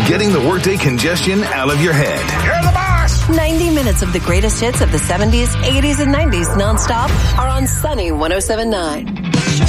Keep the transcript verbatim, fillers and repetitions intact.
getting the workday congestion out of your head. You're the boss! ninety minutes of the greatest hits of the seventies, eighties, and nineties nonstop are on Sunny one oh seven point nine.